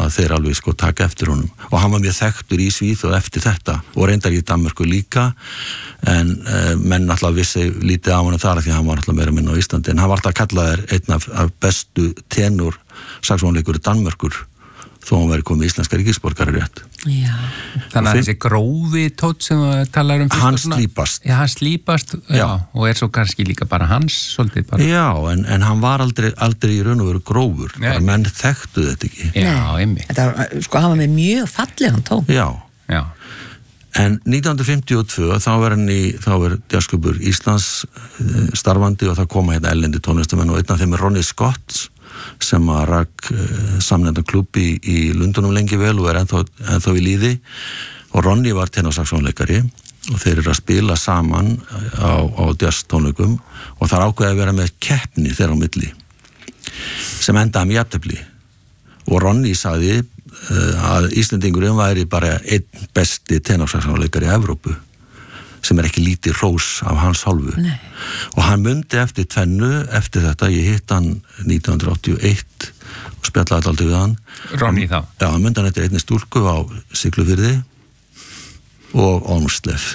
að þeir alveg sko taka eftir honum og hann var mjög þekktur í Svíþjóð eftir þetta og reyndar í Danmörku líka en menn alltaf vissi lítið á hann þar því að hann var alltaf meira minna á Íslandi en hann var alltaf kallaður einn af bestu tenor saxófónleikur í Danmörkur þó hann væri komið íslenska ríkisborgari rétt. Já. Þannig að þessi grófi tótt sem við talar hann slípast. Já, hann slípast, já, og svo kannski líka bara hans svolítið bara. Já, en hann var aldrei í raun og veru grófur, bara menn þekktu þetta ekki. Já, einmitt. Þetta var, sko, hann var með mjög fallegan tón. Já. Já. En 1952 þá er jazzklúbbur Íslands starfandi og það koma hérna erlendi tónlistamenn og einn af þeim er Ronnie Scott sem að rak samnefndan klubb í Lundunum lengi vel og er ennþá í líði og Ronnie var tenorsaxónleikari og þeir eru að spila saman á jazztónleikum og það er ákveðið að vera með keppni þeirra á milli sem endaði með jafntefli og Ronnie sagði að Íslendingurinn væri bara einn besti tenorsaxónleikari í Evrópu sem er ekki lítið hrós af hans hálfu. Nei. Og hann mundi eftir tvennu, eftir þetta, ég hitt hann 1981 og spjallaði aldrei við hann. Ronnie þá? Já, hann mundi hann eftir einni stúlku á Siglufirði og Ormslev.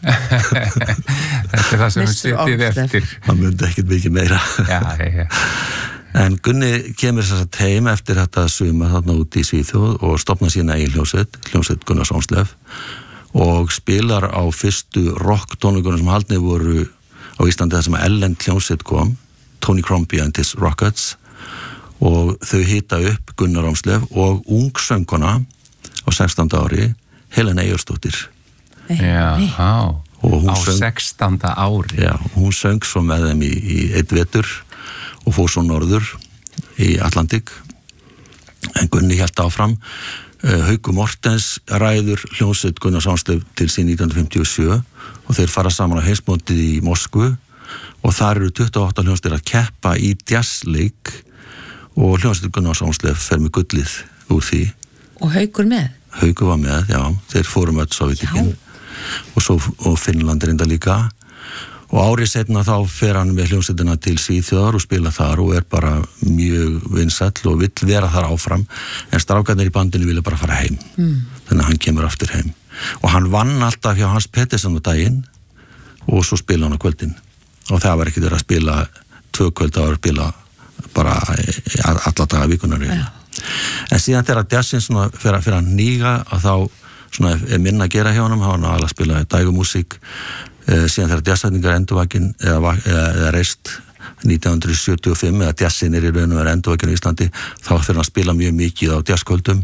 Þetta er það sem við sitið eftir. Hann mundi ekkert mikið meira. Já. En Gunni kemur þess að heim eftir þetta sumar þarna út í Svíþjóð og stofna sína eigin hljómsveit Gunnars Ormslev og spilar á fyrstu rock tónleikunum sem haldnir voru á Íslandi þar sem Ellen hljómsveit kom, Tony Crombie and his Rockets og þau hita upp Gunnar Ormslev og ungsönguna á 16. ári Helena Eyjólfsdóttir. Já, og hún á 16. ári. Já, hún söng svo með þeim í einn vetur og fór svo norður í Atlantik en Gunni hélt áfram. Haukur Mortens ræður hljómsveit Gunnars Ormslev til sín 1957 og þeir fara saman á heimsmótið í Moskvu og þar eru 28 hljómsveitir að keppa í jazzleik og hljómsveit Gunnars Ormslev fer með gullið úr því. Og Haukur með? Haukur var með, já. Þeir fórum öll Sovétríkin og Finnland reynda líka og árið seinna þá fer hann með hljómsveitina til Svíþjóðar og spila þar og er bara mjög vinsæll og vill vera þar áfram en strákarnir í bandinu vilja bara fara heim þannig að hann kemur aftur heim og hann vann alltaf hjá Hans Pettersson á daginn og svo spila hann á kvöldin og það var ekkert að spila 2 kvöld að spila bara alla daga vikunar en síðan þegar jazzin svona fyrir að nýga að þá svona er minna að gera hjá honum hann aðalega að spila dægumúsík síðan þegar jazzsetningar endurvakin eða reist 1975 eða jazzin er í raun og verið endurvakin í Íslandi þá fyrir hann að spila mjög mikið á jazzkvöldum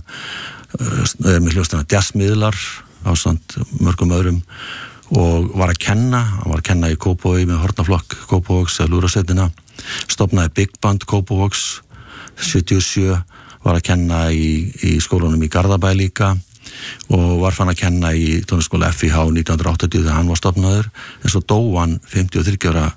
með hljómsveitina jazzmiðlar ásamt mörgum öðrum og var að kenna í Kópavogi með hornaflokk Kópavogs eða lúðrasveitina stofnaði Big Band Kópavogs 77 var að kenna í skólanum í Garðabæ líka og var fann að kenna í tónlistarskóla FIH 1980 þegar hann var stofnaður en svo dó hann 53 ára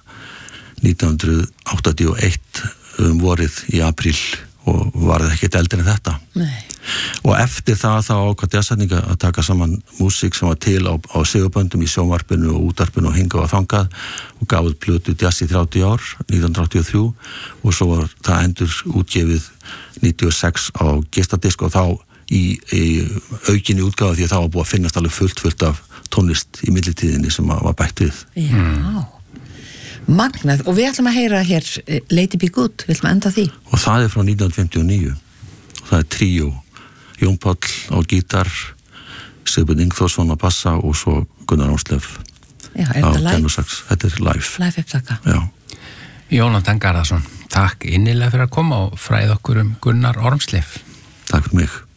1981 vorið í apríl og varð ekkert eldri en þetta. Nei. Og eftir það þá ákvað jazzsetninga að taka saman músík sem var til á segurböndum í sjónvarpinu og útvarpinu og hingað og þangað og gaf út plötu jazz í 30 ár 1983 og svo var það endur útgefið 96 á geisladisk og þá í aukinni útgáfa því að það var búið að finnast alveg fullt af tónlist í millitíðinni sem var bætt við. Já, magnað og við ætlum að heyra hér Lady Be Good, við ætlum að enda því. Og það er frá 1959 og það er tríó, Jón Páll á gítar, Sigbjörn Ingþórsson á bassa og svo Gunnar Ormslev á tenorsax. Þetta er live. Live upptaka. Já. Jónatan Garðarsson, takk innilega fyrir að koma og fræða okkur Gunnar Ormslev. Takk fyrir mig.